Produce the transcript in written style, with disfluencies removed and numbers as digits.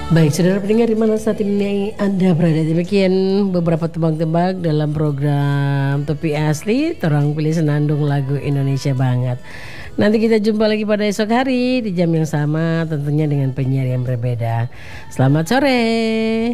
Baik, saudara pendengar di mana saat ini Anda berada, demikian beberapa tebak-tebak dalam program Topi Asli, Torang Pilih Senandung lagu Indonesia banget. Nanti kita jumpa lagi pada esok hari di jam yang sama, tentunya dengan penyiar yang berbeda. Selamat sore.